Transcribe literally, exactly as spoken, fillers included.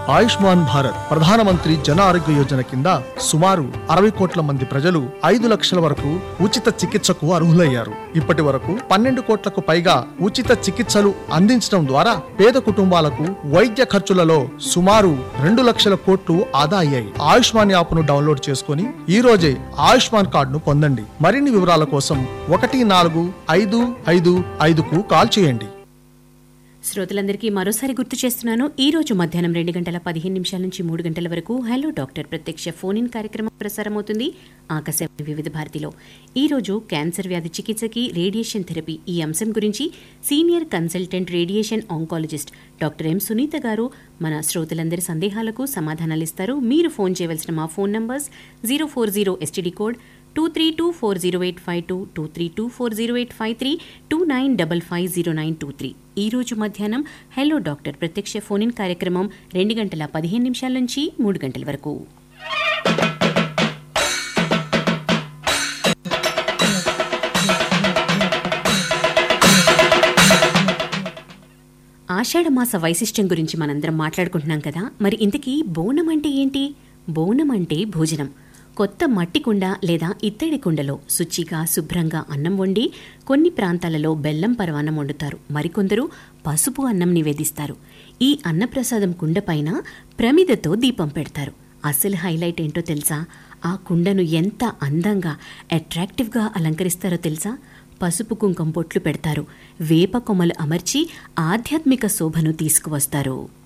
ఆయుష్మాన్ భారత్ ప్రధానమంత్రి జన ఆరోగ్య యోజన కింద సుమారు అరవై కోట్ల మంది ప్రజలు ఐదు లక్షల వరకు ఉచిత చికిత్సకు అర్హులయ్యారు. ఇప్పటి వరకు పన్నెండు కోట్లకు పైగా ఉచిత చికిత్సలు అందించడం ద్వారా పేద కుటుంబాలకు వైద్య ఖర్చులలో సుమారు రెండు లక్షల కోట్లు ఆదా అయ్యాయి. ఆయుష్మాన్ యాప్ ను డౌన్లోడ్ చేసుకుని ఈ రోజే ఆయుష్మాన్ కార్డును పొందండి. మరిన్ని వివరాల కోసం ఒకటి నాలుగు ఐదు ఐదు ఐదుకు కాల్ చేయండి. శ్రోతలందరికీ మరోసారి గుర్తు చేస్తున్నాను, ఈ రోజు మధ్యాహ్నం రెండు గంటల పదిహేను నిమిషాల నుంచి మూడు గంటల వరకు హలో డాక్టర్ ప్రత్యక్ష ఫోన్ ఇన్ కార్యక్రమం ప్రసారమవుతుంది ఆకాశవాణి వివిధ భారతిలో. ఈ రోజు క్యాన్సర్ వ్యాధి చికిత్సకి రేడియేషన్ థెరపీ ఈ అంశం గురించి senior consultant radiation oncologist doctor M Sunitha గారు మన శ్రోతలందరి సందేహాలకు సమాధానాలిస్తారు. మీరు ఫోన్ చేయవలసిన మా phone numbers zero four zero STD code two three two four zero eight five two two three two four zero eight five three two nine double five zero nine two three. ఈ రోజు మధ్యాహ్నం hello doctor ప్రత్యక్ష phone in కార్యక్రమం రెండు గంటల పదిహేను నిమిషాల నుంచి మూడు గంటల వరకు. ఆషాఢమాస వైశిష్ట్యం గురించి మనందరం మాట్లాడుకుంటున్నాం కదా. మరి ఇంతకీ బోనం అంటే ఏంటి? బోనం అంటే భోజనం. కొత్త మట్టి కుండ లేదా ఇత్తడి కుండలో శుచిగా శుభ్రంగా అన్నం వండి కొన్ని ప్రాంతాలలో బెల్లం పరవాన్నం వండుతారు. మరికొందరు పసుపు అన్నం నివేదిస్తారు. ఈ అన్నప్రసాదం కుండపైన ప్రమిదతో దీపం పెడతారు. అసలు హైలైట్ ఏంటో తెలుసా? ఆ కుండను ఎంత అందంగా అట్రాక్టివ్గా అలంకరిస్తారో తెలుసా? పసుపు కుంకం పొట్లు పెడతారు. వేప కొమ్మలు అమర్చి ఆధ్యాత్మిక శోభను తీసుకువస్తారు.